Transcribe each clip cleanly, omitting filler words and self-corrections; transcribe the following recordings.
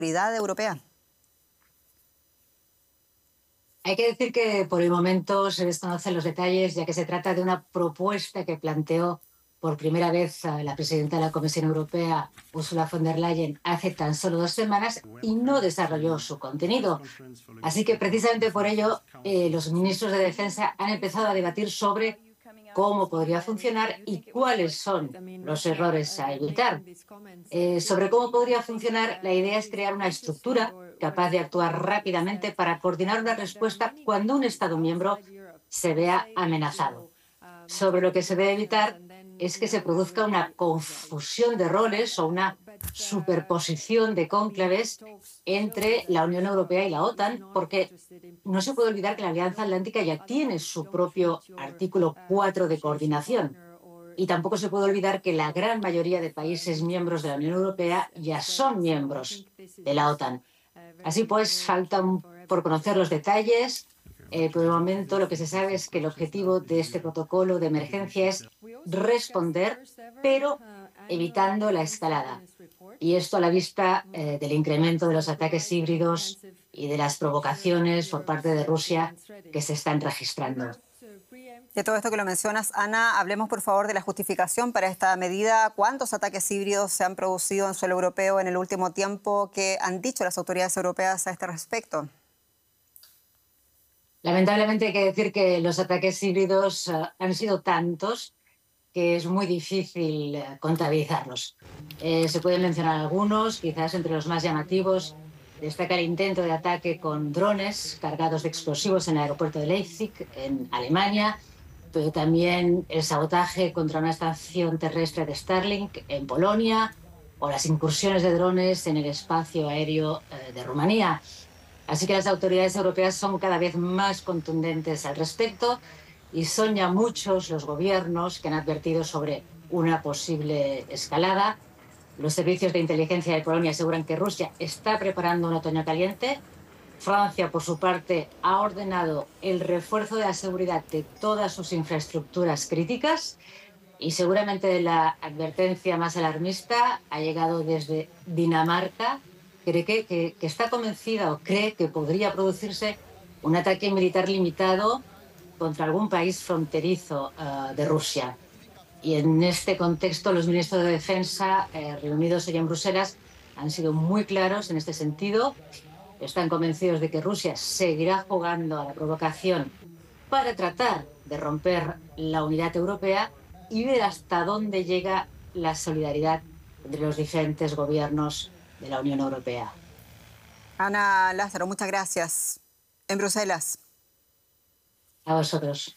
seguridad europea. Hay que decir que por el momento se desconocen los detalles, ya que se trata de una propuesta que planteó por primera vez la presidenta de la Comisión Europea, Ursula von der Leyen, hace tan solo 2 semanas y no desarrolló su contenido. Así que precisamente por ello los ministros de Defensa han empezado a debatir sobre cómo podría funcionar y cuáles son los errores a evitar. Sobre cómo podría funcionar, la idea es crear una estructura capaz de actuar rápidamente para coordinar una respuesta cuando un Estado miembro se vea amenazado. Sobre lo que se debe evitar es que se produzca una confusión de roles o una superposición de cónclaves entre la Unión Europea y la OTAN, porque no se puede olvidar que la Alianza Atlántica ya tiene su propio artículo 4 de coordinación. Y tampoco se puede olvidar que la gran mayoría de países miembros de la Unión Europea ya son miembros de la OTAN. Así pues, faltan por conocer los detalles. Por el momento, lo que se sabe es que el objetivo de este protocolo de emergencia es responder, pero evitando la escalada. Y esto a la vista del incremento de los ataques híbridos y de las provocaciones por parte de Rusia que se están registrando. De todo esto que lo mencionas, Ana, hablemos por favor de la justificación para esta medida. ¿Cuántos ataques híbridos se han producido en suelo europeo en el último tiempo? ¿Qué han dicho las autoridades europeas a este respecto? Lamentablemente hay que decir que los ataques híbridos han sido tantos que es muy difícil contabilizarlos. Se pueden mencionar algunos, quizás entre los más llamativos. Destaca el intento de ataque con drones cargados de explosivos en el aeropuerto de Leipzig, en Alemania, pero también el sabotaje contra una estación terrestre de Starlink en Polonia o las incursiones de drones en el espacio aéreo de Rumanía. Así que las autoridades europeas son cada vez más contundentes al respecto y son ya muchos los gobiernos que han advertido sobre una posible escalada. Los servicios de inteligencia de Polonia aseguran que Rusia está preparando un otoño caliente. Francia, por su parte, ha ordenado el refuerzo de la seguridad de todas sus infraestructuras críticas y seguramente la advertencia más alarmista ha llegado desde Dinamarca, que está convencida o cree que podría producirse un ataque militar limitado contra algún país fronterizo de Rusia. Y en este contexto, los ministros de Defensa reunidos hoy en Bruselas han sido muy claros en este sentido. Están convencidos de que Rusia seguirá jugando a la provocación para tratar de romper la unidad europea y ver hasta dónde llega la solidaridad entre los diferentes gobiernos de la Unión Europea. Ana Lázaro, muchas gracias. En Bruselas. A vosotros.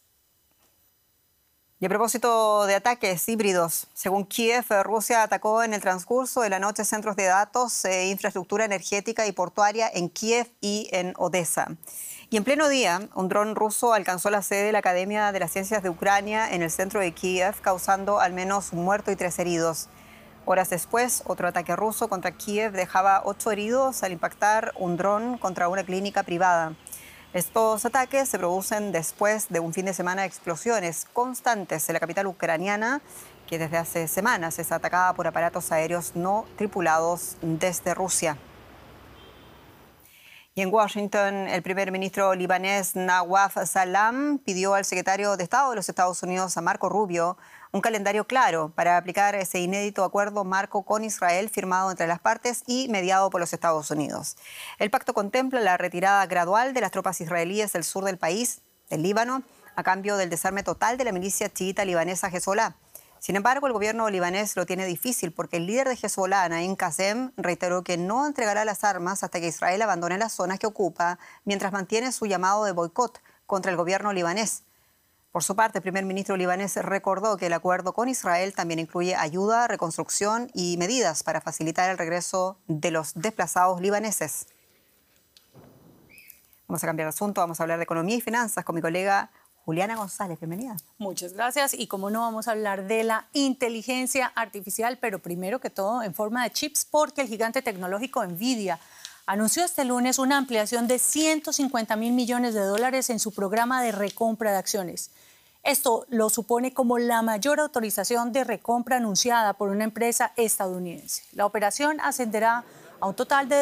Y a propósito de ataques híbridos, según Kiev, Rusia atacó en el transcurso de la noche centros de datos e infraestructura energética y portuaria en Kiev y en Odessa. Y en pleno día, un dron ruso alcanzó la sede de la Academia de las Ciencias de Ucrania en el centro de Kiev, causando al menos un muerto y 3 heridos. Horas después, otro ataque ruso contra Kiev dejaba 8 heridos al impactar un dron contra una clínica privada. Estos ataques se producen después de un fin de semana de explosiones constantes en la capital ucraniana, que desde hace semanas es atacada por aparatos aéreos no tripulados desde Rusia. Y en Washington, el primer ministro libanés Nawaf Salam pidió al secretario de Estado de los Estados Unidos, a Marco Rubio, un calendario claro para aplicar ese inédito acuerdo marco con Israel firmado entre las partes y mediado por los Estados Unidos. El pacto contempla la retirada gradual de las tropas israelíes del sur del país, del Líbano, a cambio del desarme total de la milicia chiita libanesa Hezbolá. Sin embargo, el gobierno libanés lo tiene difícil porque el líder de Hezbolá, Naim Qassem, reiteró que no entregará las armas hasta que Israel abandone las zonas que ocupa, mientras mantiene su llamado de boicot contra el gobierno libanés. Por su parte, el primer ministro libanés recordó que el acuerdo con Israel también incluye ayuda, reconstrucción y medidas para facilitar el regreso de los desplazados libaneses. Vamos a cambiar de asunto, vamos a hablar de economía y finanzas con mi colega Juliana González. Bienvenida. Muchas gracias. Y como no, vamos a hablar de la inteligencia artificial, pero primero que todo en forma de chips, porque el gigante tecnológico Nvidia anunció este lunes una ampliación de $150.000 millones en su programa de recompra de acciones. Esto lo supone como la mayor autorización de recompra anunciada por una empresa estadounidense. La operación ascenderá a un total de